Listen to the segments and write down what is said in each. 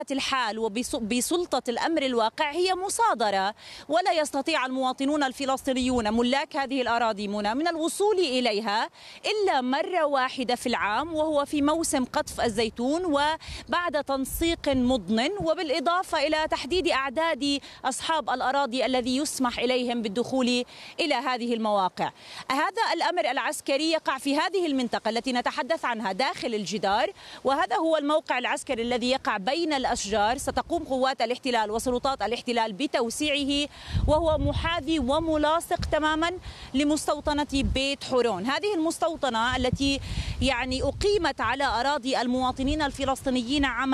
الحال وبسلطة الأمر الواقع هي مصادرة، ولا يستطيع المواطنون الفلسطينيون ملاك هذه الأراضي من الوصول إليها إلا مرة واحدة في العام، وهو في موسم قطف الزيتون وبعد تنسيق مضمن، وبالإضافة إلى تحديد أعداد أصحاب الأراضي الذي يسمح إليهم بالدخول إلى هذه المواقع. هذا الأمر العسكري يقع في هذه المنطقة التي نتحدث عنها داخل الجدار، وهذا هو الموقع العسكري الذي يقع بين الأشجار. ستقوم قوات الاحتلال وسلطات الاحتلال بتوسيعه، وهو محاذي وملاصق تماما لمستوطنة بيت حورون. هذه المستوطنة التي أقيمت على أراضي المواطنين الفلسطينيين عام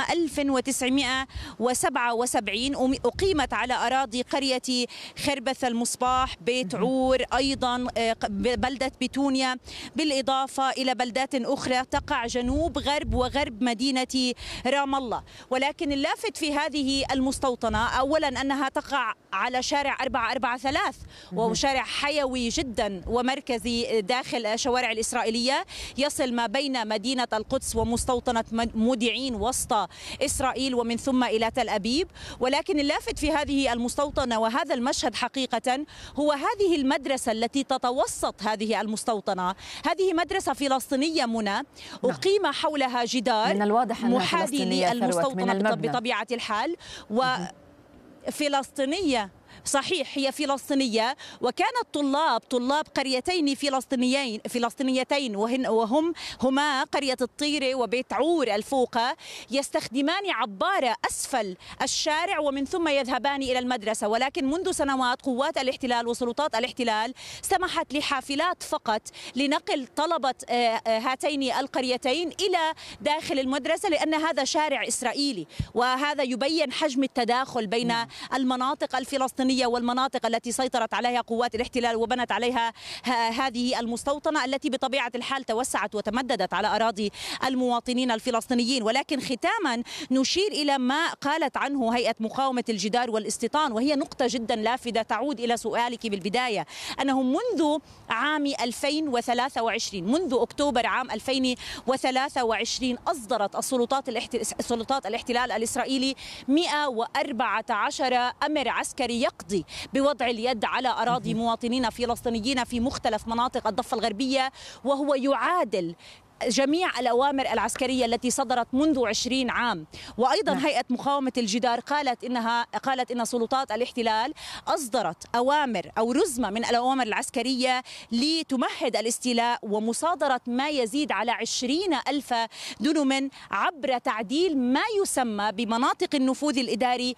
1977، أقيمت على أراضي قرية خربث المصباح، بيت عور، أيضا بلدة بتونيا، بالإضافة إلى بلدات أخرى تقع جنوب غرب وغرب مدينة رام الله. ولكن اللافت في هذه المستوطنة أولا أنها تقع على شارع 443، وهو شارع حيوي جدا ومركزي داخل الشوارع الإسرائيلية، يصل ما بين مدينة القدس ومستوطنة مودعين وسط إسرائيل ومن ثم إلى تل أبيب. ولكن اللافت في هذه المستوطنة وهذا المشهد حقيقة هو هذه المدرسة التي تتوسط هذه المستوطنة. هذه مدرسة فلسطينية أقيم حولها جدار من الواضح أنها محاذي للمستوطنة بطبيعة الحال، وفلسطينية صحيح، هي فلسطينية، وكان طلاب قريتين فلسطينيتين هما قرية الطيرة وبيت عور الفوقة، يستخدمان عبارة أسفل الشارع ومن ثم يذهبان إلى المدرسة. ولكن منذ سنوات قوات الاحتلال وسلطات الاحتلال سمحت لحافلات فقط لنقل طلبة هاتين القريتين إلى داخل المدرسة، لأن هذا شارع إسرائيلي، وهذا يبين حجم التداخل بين المناطق الفلسطينية والمناطق التي سيطرت عليها قوات الاحتلال وبنت عليها هذه المستوطنة التي بطبيعة الحال توسعت وتمددت على أراضي المواطنين الفلسطينيين. ولكن ختاما نشير إلى ما قالت عنه هيئة مقاومة الجدار والاستيطان، وهي نقطة جدا لافتة تعود إلى سؤالك بالبداية، أنهم منذ عام 2023، منذ أكتوبر عام 2023 أصدرت سلطات الاحتلال الإسرائيلي 114 أمر عسكري يقضي بوضع اليد على أراضي مواطنين فلسطينيين في مختلف مناطق الضفة الغربية، وهو يعادل جميع الأوامر العسكرية التي صدرت منذ 20 عام. وأيضا هيئة مقاومة الجدار قالت إن سلطات الاحتلال أصدرت أوامر أو رزمة من الأوامر العسكرية لتمهد الاستيلاء ومصادرة ما يزيد على 20,000 دنم عبر تعديل ما يسمى بمناطق النفوذ الإداري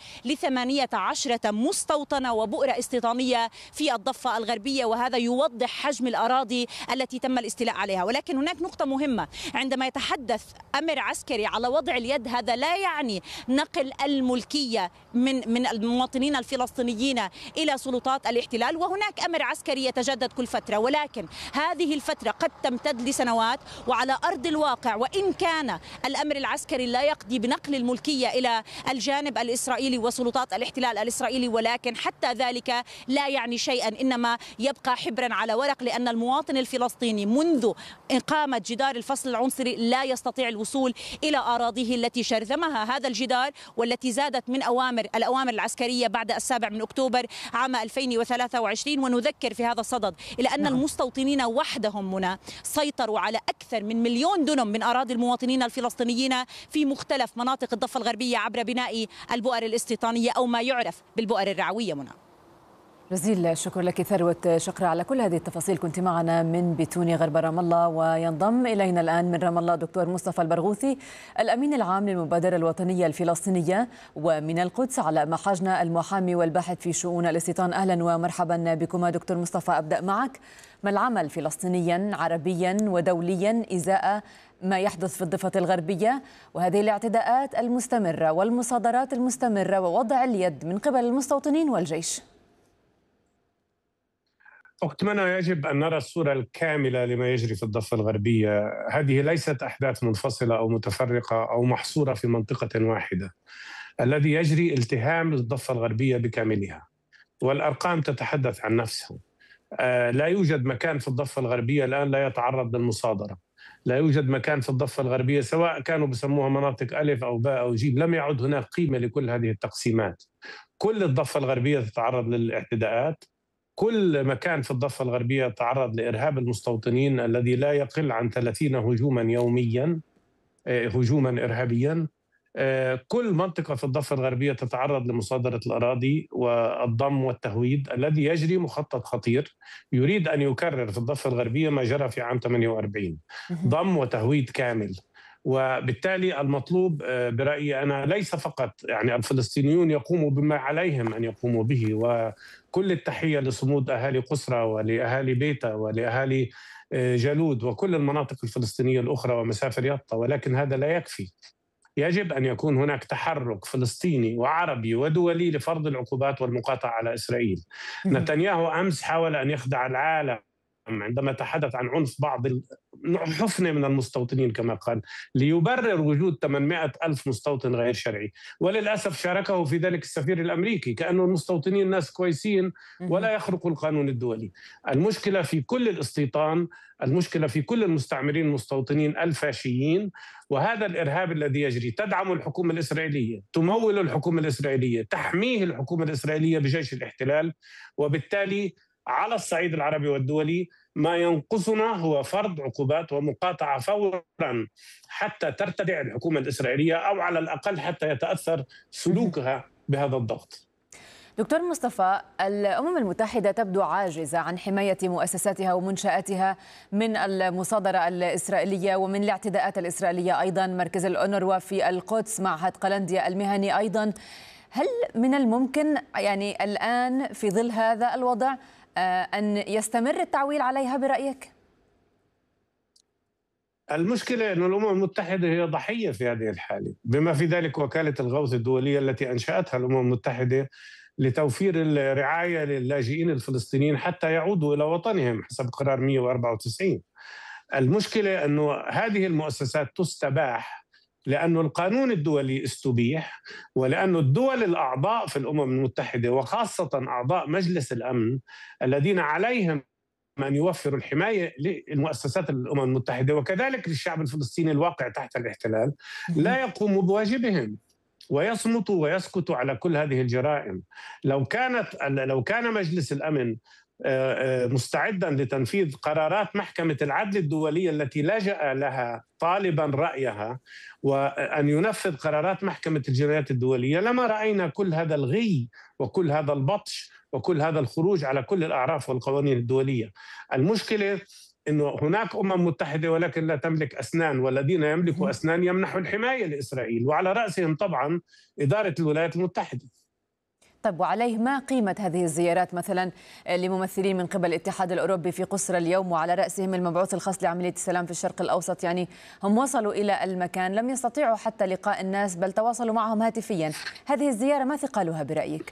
ل18 مستوطنة وبؤرة استيطانية في الضفة الغربية، وهذا يوضح حجم الأراضي التي تم الاستيلاء عليها. ولكن هناك نقطة مهمة، عندما يتحدث أمر عسكري على وضع اليد، هذا لا يعني نقل الملكية من المواطنين الفلسطينيين إلى سلطات الاحتلال، وهناك أمر عسكري يتجدد كل فترة، ولكن هذه الفترة قد تمتد لسنوات. وعلى أرض الواقع وإن كان الأمر العسكري لا يقضي بنقل الملكية إلى الجانب الإسرائيلي وسلطات الاحتلال الإسرائيلي، ولكن حتى ذلك لا يعني شيئا، إنما يبقى حبرا على ورق، لأن المواطن الفلسطيني منذ إقامة جدار الفصل العنصري لا يستطيع الوصول إلى أراضيه التي شرذمها هذا الجدار، والتي زادت من الأوامر العسكرية بعد 7 أكتوبر عام 2023. ونذكر في هذا الصدد إلى أن المستوطنين وحدهم سيطروا على أكثر من 1,000,000 دنم من أراضي المواطنين الفلسطينيين في مختلف مناطق الضفة الغربية عبر بناء البؤر الاستيطانية أو ما يعرف بالبؤر الرعوية. جزيل الشكر لك ثروت، شكرا على كل هذه التفاصيل. كنت معنا من بتوني غرب رام الله. وينضم إلينا الآن من رام الله دكتور مصطفى البرغوثي، الأمين العام للمبادرة الوطنية الفلسطينية، ومن القدس على محاجنا المحامي والباحث في شؤون الاستيطان. أهلا ومرحبا بكما دكتور مصطفى. أبدأ معك، ما العمل فلسطينيا عربيا ودوليا إزاء ما يحدث في الضفة الغربية وهذه الاعتداءات المستمرة والمصادرات المستمرة ووضع اليد من قبل المستوطنين والجيش؟ أتمنى يجب أن نرى الصورة الكاملة لما يجري في الضفة الغربية. هذه ليست أحداث منفصلة أو متفرقة أو محصورة في منطقة واحدة. الذي يجري التهام للضفة الغربية بكاملها، والأرقام تتحدث عن نفسها. لا يوجد مكان في الضفة الغربية الآن لا يتعرض للمصادرة. لا يوجد مكان في الضفة الغربية، سواء كانوا بسموها مناطق ألف أو باء أو جيم، لم يعد هناك قيمة لكل هذه التقسيمات. كل الضفة الغربية تتعرض للاعتداءات، كل مكان في الضفة الغربية تعرض لإرهاب المستوطنين الذي لا يقل عن 30 هجوما يوميا، هجوما إرهابيا. كل منطقة في الضفة الغربية تتعرض لمصادرة الأراضي والضم والتهويد الذي يجري. مخطط خطير يريد أن يكرر في الضفة الغربية ما جرى في عام 48، ضم وتهويد كامل. وبالتالي المطلوب برأيي أنا ليس فقط يعني الفلسطينيون يقوموا بما عليهم أن يقوموا به، وكل التحية لصمود أهالي قسرة ولأهالي بيتا ولأهالي جالود وكل المناطق الفلسطينية الأخرى ومسافر يطا، ولكن هذا لا يكفي. يجب أن يكون هناك تحرك فلسطيني وعربي ودولي لفرض العقوبات والمقاطعة على إسرائيل. نتنياهو أمس حاول أن يخدع العالم عندما تحدث عن عنف بعض حفنة من المستوطنين كما قال، ليبرر وجود 800 ألف مستوطن غير شرعي. وللأسف شاركه في ذلك السفير الأمريكي، كأنه المستوطنين ناس كويسين ولا يخرقوا القانون الدولي. المشكلة في كل الاستيطان، المشكلة في كل المستعمرين المستوطنين الفاشيين، وهذا الإرهاب الذي يجري تدعم الحكومة الإسرائيلية، تمول الحكومة الإسرائيلية، تحميه الحكومة الإسرائيلية بجيش الاحتلال. وبالتالي على الصعيد العربي والدولي ما ينقصنا هو فرض عقوبات ومقاطعة فورا حتى ترتدع الحكومة الإسرائيلية، أو على الأقل حتى يتأثر سلوكها بهذا الضغط. دكتور مصطفى، الأمم المتحدة تبدو عاجزة عن حماية مؤسساتها ومنشآتها من المصادرة الإسرائيلية ومن الاعتداءات الإسرائيلية. أيضا مركز الأونروا في القدس، معهد قلنديا المهني أيضا. هل من الممكن يعني الآن في ظل هذا الوضع أن يستمر التعويل عليها برأيك؟ المشكلة أن الأمم المتحدة هي ضحية في هذه الحالة، بما في ذلك وكالة الغوث الدولية التي أنشأتها الأمم المتحدة لتوفير الرعاية للاجئين الفلسطينيين حتى يعودوا إلى وطنهم حسب قرار 194. المشكلة أنه هذه المؤسسات تستباح لأن القانون الدولي استبيح، ولأن الدول الأعضاء في الأمم المتحدة وخاصة أعضاء مجلس الأمن الذين عليهم أن يوفروا الحماية للمؤسسات الأمم المتحدة وكذلك للشعب الفلسطيني الواقع تحت الاحتلال لا يقوموا بواجبهم، ويصمتوا ويسكتوا على كل هذه الجرائم. لو كان مجلس الأمن مستعدا لتنفيذ قرارات محكمة العدل الدولية التي لجأ لها طالبا رأيها، وأن ينفذ قرارات محكمة الجنايات الدولية، لما رأينا كل هذا الغي وكل هذا البطش وكل هذا الخروج على كل الأعراف والقوانين الدولية. المشكلة أنه هناك أمم متحدة ولكن لا تملك أسنان، والذين يملكوا أسنان يمنحوا الحماية لإسرائيل، وعلى رأسهم طبعا إدارة الولايات المتحدة. طيب، وعليه ما قيمة هذه الزيارات مثلا لممثلين من قبل الاتحاد الأوروبي في قسرة اليوم، وعلى رأسهم المبعوث الخاص لعملية السلام في الشرق الأوسط؟ يعني هم وصلوا إلى المكان، لم يستطيعوا حتى لقاء الناس بل تواصلوا معهم هاتفيا. هذه الزيارة ما ثقلها برأيك؟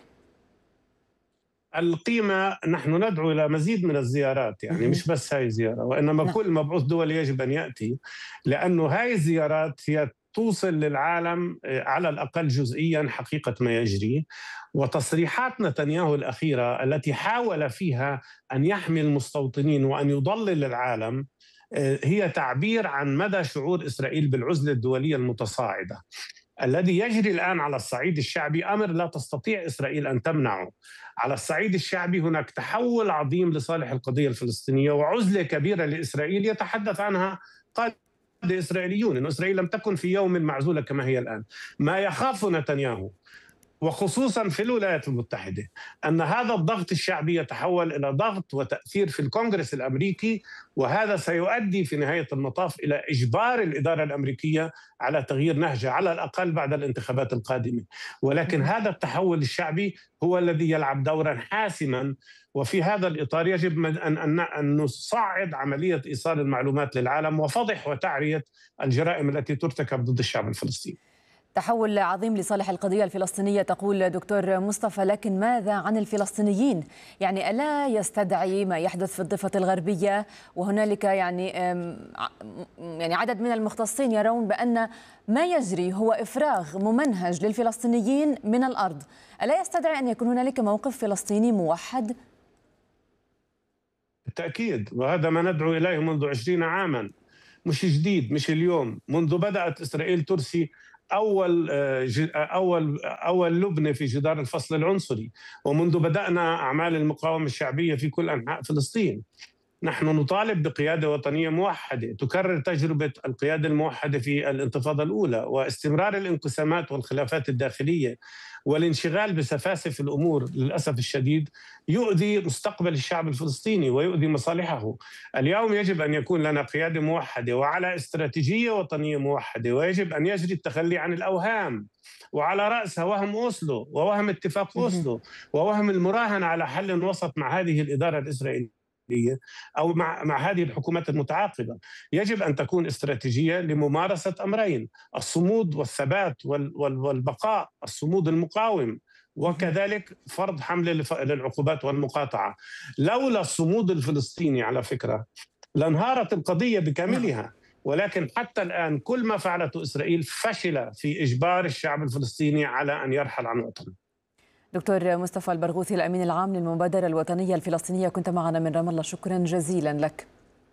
القيمة نحن ندعو إلى مزيد من الزيارات، يعني مش بس هاي الزيارة، وإنما كل مبعوث دولي يجب أن يأتي، لأنه هاي الزيارات هي توصل للعالم على الأقل جزئيا حقيقة ما يجري. وتصريحات نتنياهو الأخيرة التي حاول فيها أن يحمي المستوطنين وأن يضلل العالم هي تعبير عن مدى شعور إسرائيل بالعزلة الدولية المتصاعدة. الذي يجري الآن على الصعيد الشعبي أمر لا تستطيع إسرائيل أن تمنعه. على الصعيد الشعبي هناك تحول عظيم لصالح القضية الفلسطينية وعزلة كبيرة لإسرائيل يتحدث عنها قادة إسرائيليون، أن إسرائيل لم تكن في يوم معزولة كما هي الآن. ما يخاف نتنياهو وخصوصا في الولايات المتحدة أن هذا الضغط الشعبي يتحول إلى ضغط وتأثير في الكونغرس الأمريكي، وهذا سيؤدي في نهاية المطاف إلى إجبار الإدارة الأمريكية على تغيير نهجها على الأقل بعد الانتخابات القادمة. ولكن هذا التحول الشعبي هو الذي يلعب دورا حاسما، وفي هذا الإطار يجب أن نصعد عملية إيصال المعلومات للعالم وفضح وتعرية الجرائم التي ترتكب ضد الشعب الفلسطيني. تحول عظيم لصالح القضية الفلسطينية تقول دكتور مصطفى، لكن ماذا عن الفلسطينيين؟ يعني ألا يستدعي ما يحدث في الضفة الغربية، وهنالك يعني عدد من المختصين يرون بأن ما يجري هو إفراغ ممنهج للفلسطينيين من الأرض، ألا يستدعي أن يكون هنالك موقف فلسطيني موحد؟ بالتأكيد، وهذا ما ندعو إليه منذ 20 عاما. مش جديد، مش اليوم. منذ بدأت إسرائيل ترسي أول لبنة في جدار الفصل العنصري، ومنذ بدأنا أعمال المقاومة الشعبية في كل أنحاء فلسطين. نحن نطالب بقيادة وطنية موحدة تكرر تجربة القيادة الموحدة في الانتفاضة الأولى، واستمرار الانقسامات والخلافات الداخلية والانشغال بسفاسف الأمور للأسف الشديد يؤذي مستقبل الشعب الفلسطيني ويؤذي مصالحه. اليوم يجب أن يكون لنا قيادة موحدة وعلى استراتيجية وطنية موحدة، ويجب أن يجري التخلي عن الأوهام، وعلى رأسها وهم أوسلو ووهم اتفاق أوسلو ووهم المراهنة على حل وسط مع هذه الإدارة الإسرائيلية أو مع هذه الحكومات المتعاقبة. يجب أن تكون استراتيجية لممارسة أمرين: الصمود والثبات والبقاء، الصمود المقاوم، وكذلك فرض حملة للعقوبات والمقاطعة. لولا الصمود الفلسطيني على فكرة لانهارت القضية بكاملها، ولكن حتى الآن كل ما فعلته إسرائيل فشل في إجبار الشعب الفلسطيني على أن يرحل عن وطنه. دكتور مصطفى البرغوثي الأمين العام للمبادرة الوطنية الفلسطينية، كنت معنا من رام الله، شكرا جزيلا لك.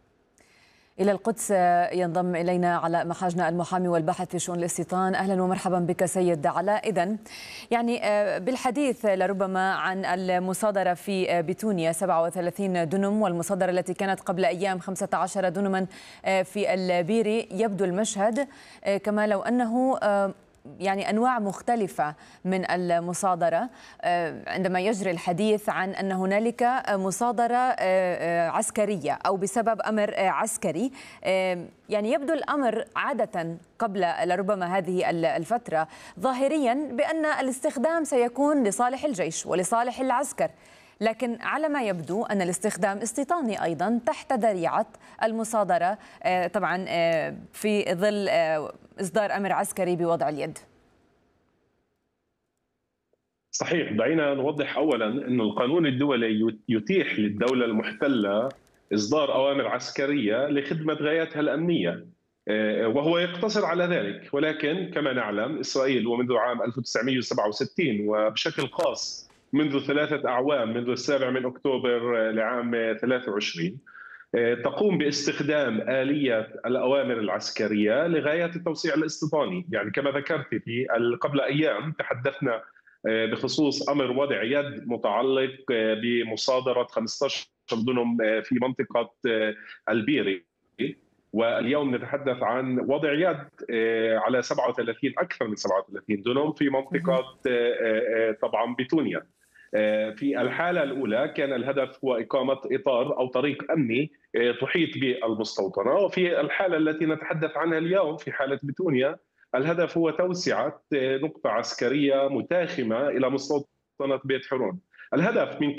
إلى القدس ينضم إلينا علاء محاجنا المحامي والباحث في شؤون الاستيطان. أهلا ومرحبا بك سيد علاء. إذن يعني بالحديث لربما عن المصادرة في بتونيا 37 دنم، والمصادرة التي كانت قبل أيام 15 دنما في البيري، يبدو المشهد كما لو أنه يعني أنواع مختلفة من المصادرة، عندما يجري الحديث عن أن هنالك مصادرة عسكرية أو بسبب أمر عسكري. يعني يبدو الأمر عادة قبل لربما هذه الفترة ظاهريا بأن الاستخدام سيكون لصالح الجيش ولصالح العسكر، لكن على ما يبدو أن الاستخدام استيطاني أيضا تحت ذريعة المصادرة، طبعا في ظل إصدار أمر عسكري بوضع اليد. صحيح. دعينا نوضح أولا أن القانون الدولي يتيح للدولة المحتلة إصدار أوامر عسكرية لخدمة غاياتها الأمنية، وهو يقتصر على ذلك. ولكن كما نعلم إسرائيل ومنذ عام 1967 وبشكل خاص منذ 3 أعوام، منذ 7 أكتوبر لعام 23، تقوم باستخدام آلية الأوامر العسكرية لغايات التوسيع الاستيطاني. يعني كما ذكرت في قبل أيام تحدثنا بخصوص أمر وضع يد متعلق بمصادرة 15 دنم في منطقة البيري، واليوم نتحدث عن وضع يد على 37 أكثر من 37 دنم في منطقة طبعا بتونيا. في الحالة الأولى كان الهدف هو إقامة إطار أو طريق أمني تحيط بالمستوطنة، وفي الحالة التي نتحدث عنها اليوم في حالة بتونيا الهدف هو توسعة نقطة عسكرية متاخمة إلى مستوطنة بيت حرون. الهدف من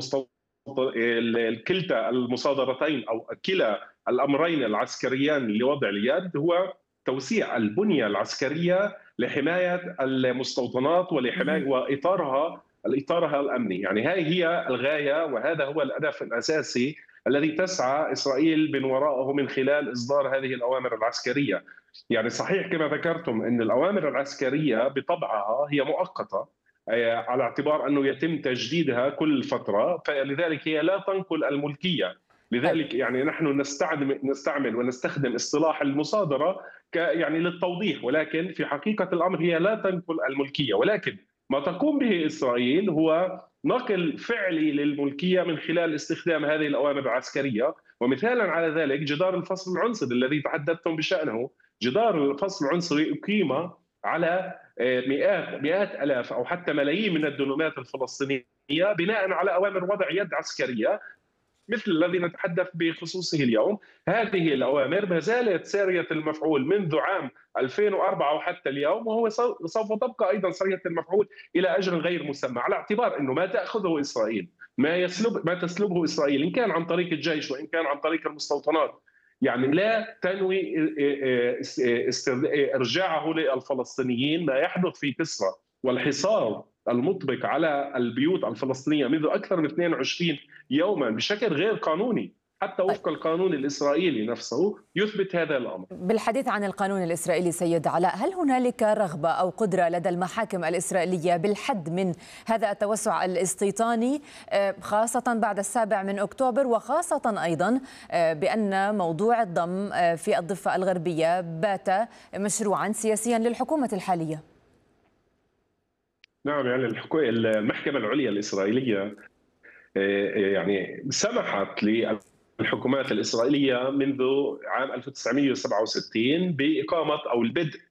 كلتا المصادرتين أو كلا الأمرين العسكريان لوضع اليد هو توسيع البنية العسكرية لحماية المستوطنات ولحماية وإطارها الأمني. يعني هذه هي الغاية وهذا هو الهدف الأساسي الذي تسعى إسرائيل من وراءه من خلال إصدار هذه الأوامر العسكرية. يعني صحيح كما ذكرتم أن الأوامر العسكرية بطبعها هي مؤقتة على اعتبار أنه يتم تجديدها كل فترة، فلذلك هي لا تنقل الملكية. لذلك يعني نحن نستعمل ونستخدم اصطلاح المصادرة يعني للتوضيح، ولكن في حقيقة الأمر هي لا تنقل الملكية. ولكن ما تقوم به إسرائيل هو نقل فعلي للملكية من خلال استخدام هذه الأوامر العسكرية. ومثالا على ذلك جدار الفصل العنصري الذي تحدثتم بشأنه. جدار الفصل العنصري أقيم على مئات آلاف أو حتى ملايين من الدنومات الفلسطينية بناء على أوامر وضع يد عسكرية مثل الذي نتحدث بخصوصه اليوم. هذه الأوامر ما زالت سارية المفعول منذ عام 2004 وحتى اليوم، وهو سوف تبقى أيضا سارية المفعول إلى أجل غير مسمى، على اعتبار أنه ما تأخذه إسرائيل، ما تسلبه إسرائيل، إن كان عن طريق الجيش وإن كان عن طريق المستوطنات، يعني لا تنوي إرجاعه للفلسطينيين. ما يحدث في كسرى والحصار المطبق على البيوت الفلسطينية منذ أكثر من 22 يوما بشكل غير قانوني، حتى وفق القانون الإسرائيلي نفسه يثبت هذا الأمر. بالحديث عن القانون الإسرائيلي سيد علاء، هل هنالك رغبة أو قدرة لدى المحاكم الإسرائيلية بالحد من هذا التوسع الاستيطاني، خاصة بعد 7 أكتوبر، وخاصة أيضا بأن موضوع الضم في الضفة الغربية بات مشروعا سياسيا للحكومة الحالية؟ نعم، يعني المحكمة العليا الإسرائيلية يعني سمحت للحكومات الإسرائيلية منذ عام 1967 بإقامة أو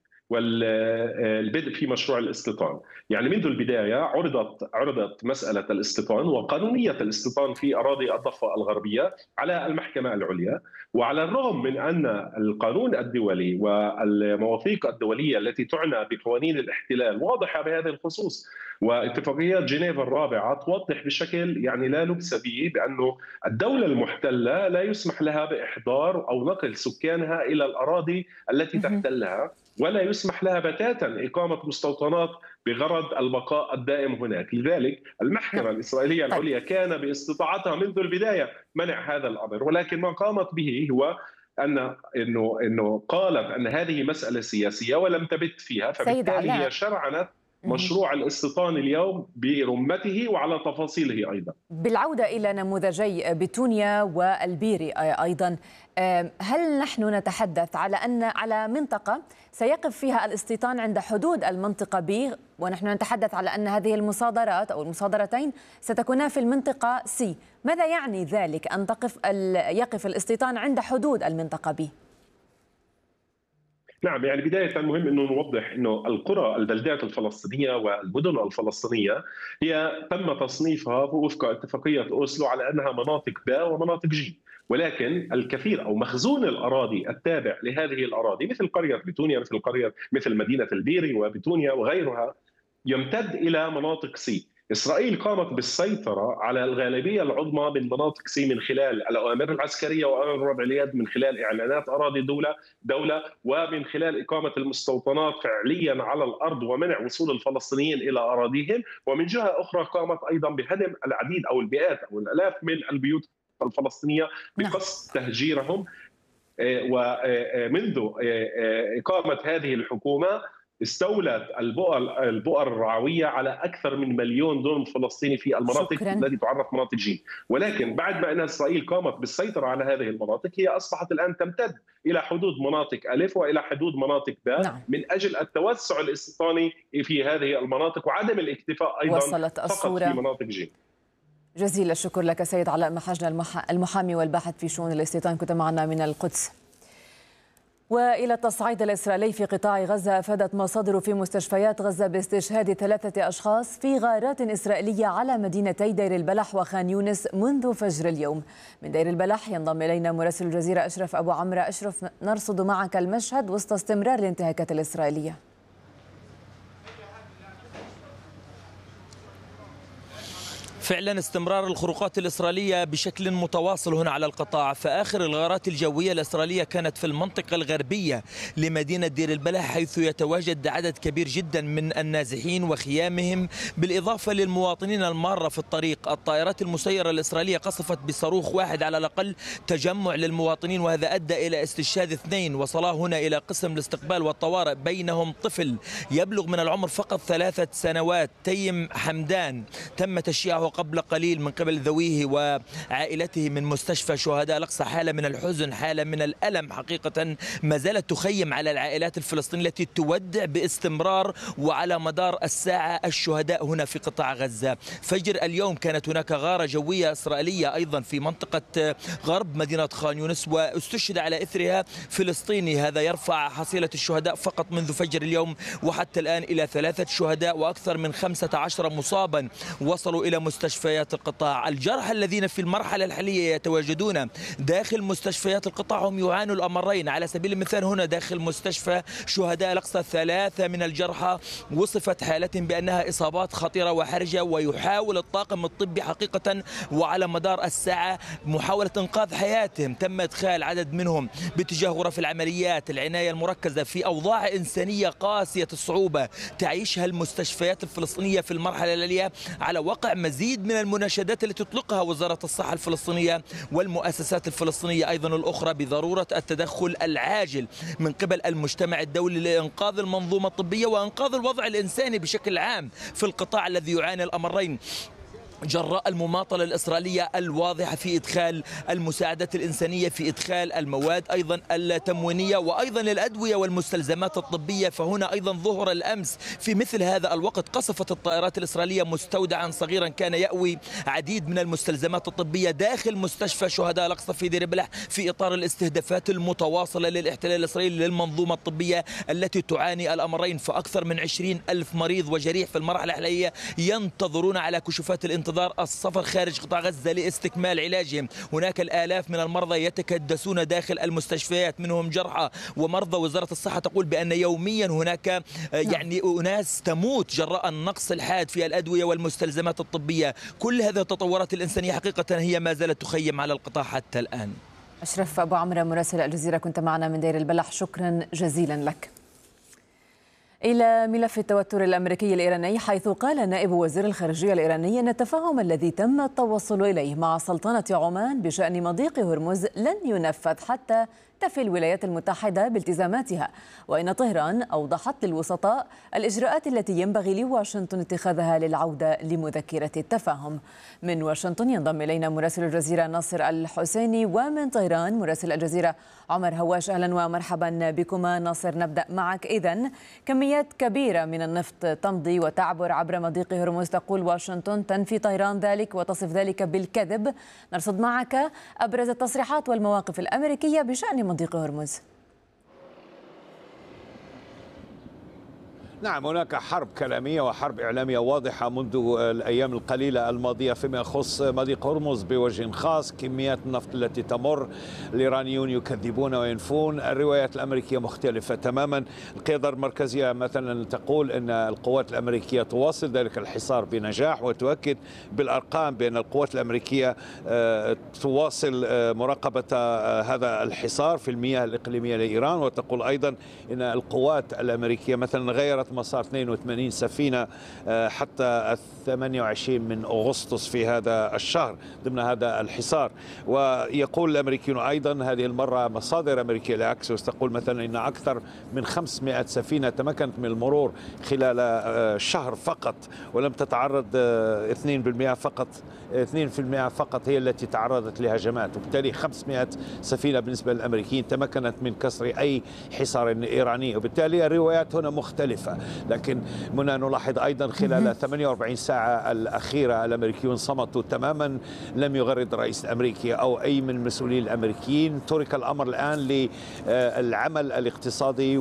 البدء في مشروع الاستيطان. يعني منذ البداية عرضت مسألة الاستيطان وقانونية الاستيطان في أراضي الضفة الغربية على المحكمة العليا، وعلى الرغم من أن القانون الدولي والمواثيق الدولية التي تعنى بقوانين الاحتلال واضحة بهذا الخصوص، واتفاقيات جنيف الرابعة توضح بشكل يعني لا لبس به بأنه الدولة المحتلة لا يسمح لها بإحضار أو نقل سكانها إلى الأراضي التي تحتلها، ولا يسمح لها بتاتا إقامة مستوطنات بغرض البقاء الدائم هناك. لذلك المحكمة الإسرائيلية العليا كان باستطاعتها منذ البداية منع هذا الأمر، ولكن ما قامت به هو أنه قالت أن هذه مسألة سياسية ولم تبت فيها، فبالتالي هي شرعنت مشروع الاستيطان اليوم برمته وعلى تفاصيله أيضا. بالعودة إلى نموذجي بتونيا والبيري أيضا، هل نحن نتحدث على منطقة سيقف فيها الاستيطان عند حدود المنطقة B، ونحن نتحدث على أن هذه المصادرات أو المصادرتين ستكونا في المنطقة C؟ ماذا يعني ذلك أن يقف الاستيطان عند حدود المنطقة B؟ نعم، يعني بداية مهم أنه نوضح أنه البلدات الفلسطينية والمدن الفلسطينية هي تم تصنيفها وفق اتفاقية أوسلو على أنها مناطق ب ومناطق ج، ولكن الكثير أو مخزون الأراضي التابع لهذه الأراضي مثل قرية بتونيا، مثل مدينة البيري وبتونيا وغيرها يمتد إلى مناطق سي. إسرائيل قامت بالسيطرة على الغالبية العظمى من مناطق سي من خلال الأوامر العسكرية وأوامر وضع اليد، من خلال إعلانات أراضي دولة، ومن خلال إقامة المستوطنات فعليا على الأرض ومنع وصول الفلسطينيين إلى أراضيهم. ومن جهة أخرى قامت أيضا بهدم العديد أو المئات أو الآلاف من البيوت الفلسطينية بقصد تهجيرهم. ومنذ إقامة هذه الحكومة استولت البؤر الرعوية على أكثر من 1,000,000 دونم فلسطيني في المناطق التي تعرف مناطق جيم. ولكن بعد ما أن إسرائيل قامت بالسيطرة على هذه المناطق، هي أصبحت الآن تمتد إلى حدود مناطق ألف وإلى حدود مناطق باء من أجل التوسع الاستيطاني في هذه المناطق وعدم الاكتفاء أيضا فقط في مناطق جيم. جزيل الشكر لك سيد علاء محاجنا، المحامي والباحث في شؤون الاستيطان، كنت معنا من القدس. وإلى التصعيد الإسرائيلي في قطاع غزة، أفادت مصادر في مستشفيات غزة باستشهاد 3 أشخاص في غارات إسرائيلية على مدينتي دير البلح وخان يونس منذ فجر اليوم. من دير البلح ينضم إلينا مراسل الجزيرة أشرف أبو عمرو. أشرف، نرصد معك المشهد وسط استمرار الانتهاكات الإسرائيلية. فعلا استمرار الخروقات الإسرائيلية بشكل متواصل هنا على القطاع. فآخر الغارات الجوية الإسرائيلية كانت في المنطقة الغربية لمدينة دير البلح، حيث يتواجد عدد كبير جدا من النازحين وخيامهم، بالإضافة للمواطنين المارة في الطريق. الطائرات المسيرة الإسرائيلية قصفت بصاروخ واحد على الأقل تجمع للمواطنين، وهذا أدى إلى استشهاد 2 وصلا هنا إلى قسم الاستقبال والطوارئ، بينهم طفل يبلغ من العمر فقط 3 سنوات، تيم حمدان، تم تشييعه قبل قليل من قبل ذويه وعائلته من مستشفى شهداء الأقصى. حالة من الحزن، حالة من الألم حقيقة ما زالت تخيم على العائلات الفلسطينية التي تودع باستمرار وعلى مدار الساعة الشهداء هنا في قطاع غزة. فجر اليوم كانت هناك غارة جوية إسرائيلية أيضا في منطقة غرب مدينة خان يونس، واستشهد على إثرها فلسطيني. هذا يرفع حصيلة الشهداء فقط منذ فجر اليوم وحتى الآن إلى 3 شهداء، وأكثر من 15 مصابا وصلوا إلى مستشفيات القطاع. الجرحى الذين في المرحلة الحالية يتواجدون داخل مستشفيات القطاع هم يعانوا الأمرين. على سبيل المثال هنا داخل مستشفى شهداء الأقصى 3 من الجرحى وصفت حالتهم بأنها إصابات خطيرة وحرجة، ويحاول الطاقم الطبي حقيقة وعلى مدار الساعة محاولة إنقاذ حياتهم. تم إدخال عدد منهم باتجاه غرف العمليات، العناية المركزة، في أوضاع إنسانية قاسية الصعوبة تعيشها المستشفيات الفلسطينية في المرحلة الحالية على وقع مزيد العديد من المناشدات التي تطلقها وزارة الصحة الفلسطينية والمؤسسات الفلسطينية أيضا الأخرى بضرورة التدخل العاجل من قبل المجتمع الدولي لإنقاذ المنظومة الطبية وإنقاذ الوضع الإنساني بشكل عام في القطاع الذي يعاني الأمرين جراء المماطلة الإسرائيلية الواضحة في إدخال المساعدات الإنسانية، في إدخال المواد أيضا التموينية وأيضا الأدوية والمستلزمات الطبية. فهنا أيضا ظهر الأمس في مثل هذا الوقت قصفت الطائرات الإسرائيلية مستودعا صغيرا كان يأوي عديد من المستلزمات الطبية داخل مستشفى شهداء الأقصى في دير البلح في إطار الاستهدافات المتواصلة للاحتلال الإسرائيلي للمنظومة الطبية التي تعاني الأمرين. فأكثر من 20,000 مريض وجريح في المرحلة الحالية ينتظرون على كشوفات الانتظار السفر خارج قطاع غزة لاستكمال علاجهم. هناك الآلاف من المرضى يتكدسون داخل المستشفيات، منهم جرحى ومرضى. وزارة الصحة تقول بأن يوميا هناك يعني أناس تموت جراء النقص الحاد في الأدوية والمستلزمات الطبية. كل هذه التطورات الإنسانية حقيقة هي ما زالت تخيم على القطاع حتى الآن. أشرف أبو عمرو مراسل الجزيرة كنت معنا من دير البلح، شكرا جزيلا لك. إلى ملف التوتر الأمريكي الإيراني، حيث قال نائب وزير الخارجية الإيراني أن التفاهم الذي تم التوصل إليه مع سلطنة عمان بشأن مضيق هرمز لن ينفذ حتى تفي الولايات المتحدة بالتزاماتها، وإن طهران أوضحت للوسطاء الإجراءات التي ينبغي لواشنطن اتخاذها للعودة لمذكرة التفاهم. من واشنطن ينضم إلينا مراسل الجزيرة ناصر الحسيني، ومن طهران مراسل الجزيرة عمر هواش. أهلا ومرحبا بكما. ناصر، نبدأ معك. إذن كميات كبيرة من النفط تمضي وتعبر عبر مضيق هرمز، تقول واشنطن، تنفي طهران ذلك وتصف ذلك بالكذب. نرصد معك أبرز التصريحات والمواقف الأمريكية بشأن مضيق هرمز. نعم، هناك حرب كلامية وحرب إعلامية واضحة منذ الأيام القليلة الماضية فيما يخص مضيق هرمز بوجه خاص. كميات النفط التي تمر، الإيرانيون يكذبون وينفون، الروايات الأمريكية مختلفة تماما. القيادة المركزية مثلا تقول أن القوات الأمريكية تواصل ذلك الحصار بنجاح، وتؤكد بالأرقام بأن القوات الأمريكية تواصل مراقبة هذا الحصار في المياه الإقليمية لإيران. وتقول أيضا أن القوات الأمريكية مثلا غيرت مسار 82 سفينة حتى 28 من أغسطس في هذا الشهر ضمن هذا الحصار. ويقول الأمريكيون أيضا هذه المرة مصادر أمريكية لأكسيوس تقول مثلا أن أكثر من 500 سفينة تمكنت من المرور خلال شهر فقط، ولم تتعرض 2% فقط هي التي تعرضت لهجمات. وبالتالي 500 سفينة بالنسبة للأمريكيين تمكنت من كسر أي حصار إيراني. وبالتالي الروايات هنا مختلفة. لكن هنا نلاحظ أيضا خلال 48 ساعة الأخيرة الأمريكيون صمتوا تماما، لم يغرد الرئيس الأمريكي أو أي من المسؤولين الأمريكيين. ترك الأمر الآن للعمل الاقتصادي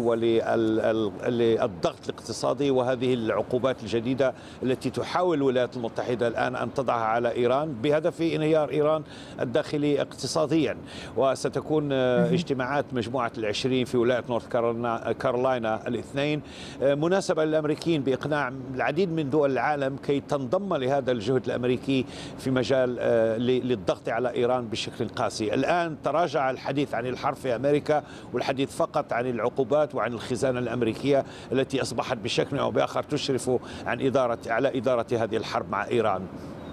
وللضغط الاقتصادي وهذه العقوبات الجديدة التي تحاول الولايات المتحدة الآن أن تضعها على إيران بهدف انهيار إيران الداخلي اقتصاديا. وستكون اجتماعات مجموعة ال20 في ولاية نورث كارولاينا الاثنين مناسبة للأمريكيين بإقناع العديد من دول العالم كي تنضم لهذا الجهد الأمريكي في مجال للضغط على إيران بشكل قاسي. الآن تراجع الحديث عن الحرب في أمريكا والحديث فقط عن العقوبات وعن الخزانة الأمريكية التي أصبحت بشكل أو بآخر تشرف على إدارة هذه الحرب مع إيران.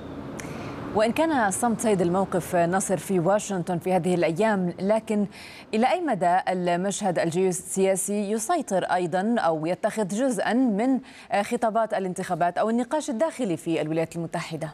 وإن كان الصمت سيد الموقف ناصر في واشنطن في هذه الأيام، لكن إلى أي مدى المشهد الجيوسياسي يسيطر أيضا أو يتخذ جزءا من خطابات الانتخابات أو النقاش الداخلي في الولايات المتحدة؟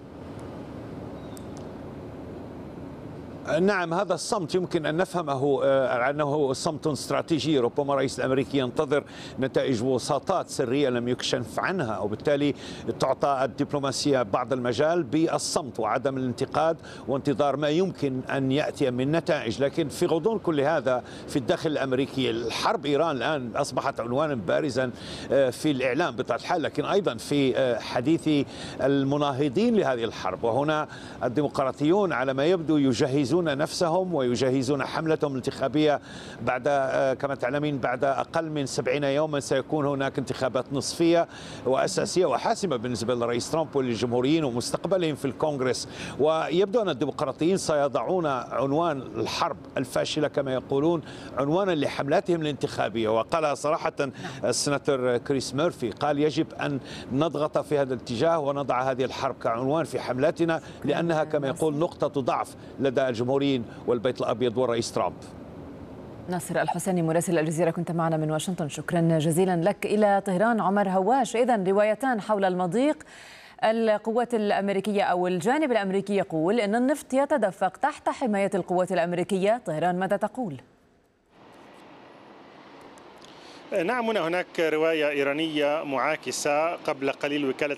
نعم، هذا الصمت يمكن أن نفهمه أنه صمت استراتيجي. ربما الرئيس الأمريكي ينتظر نتائج وساطات سرية لم يكشف عنها، وبالتالي تعطى الدبلوماسية بعض المجال بالصمت وعدم الانتقاد وانتظار ما يمكن أن يأتي من نتائج. لكن في غضون كل هذا في الداخل الأمريكي الحرب إيران الآن أصبحت عنوانا بارزا في الإعلام بطبيعة الحال، لكن أيضا في حديث المناهضين لهذه الحرب. وهنا الديمقراطيون على ما يبدو يجهزون يجهزون نفسهم ويجهزون حملتهم الانتخابية بعد كما تعلمين بعد أقل من 70 يوما سيكون هناك انتخابات نصفية وأساسية وحاسمة بالنسبة للرئيس ترامب وللجمهوريين ومستقبلهم في الكونغرس. ويبدو أن الديمقراطيين سيضعون عنوان الحرب الفاشلة كما يقولون عنوانا لحملاتهم الانتخابية. وقال صراحة السناتور كريس ميرفي قال يجب أن نضغط في هذا الاتجاه ونضع هذه الحرب كعنوان في حملاتنا لأنها كما يقول نقطة ضعف لدى الجمهوريين والبيت الأبيض والرئيس ترامب. ناصر الحسيني مراسل الجزيرة كنت معنا من واشنطن، شكرا جزيلا لك. إلى طهران عمر هواش. إذن روايتان حول المضيق. القوات الأمريكية أو الجانب الأمريكي يقول أن النفط يتدفق تحت حماية القوات الأمريكية. طهران ماذا تقول؟ نعم، هناك رواية إيرانية معاكسة. قبل قليل وكالة